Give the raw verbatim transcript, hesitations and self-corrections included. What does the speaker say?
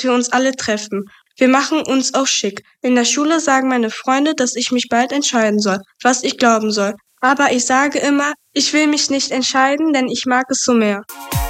dass wir uns alle treffen. Wir machen uns auch schick. In der Schule sagen meine Freunde, dass ich mich bald entscheiden soll, was ich glauben soll. Aber ich sage immer, ich will mich nicht entscheiden, denn ich mag es so mehr.